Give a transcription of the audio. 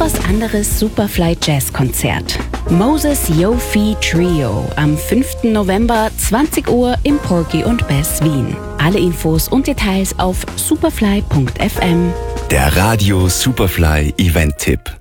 was anderes Superfly Jazz Konzert. Moses Yofi Trio am 5. November 20 Uhr im Porgy und Bess Wien. Alle Infos und Details auf superfly.fm. Der Radio Superfly Event-Tipp.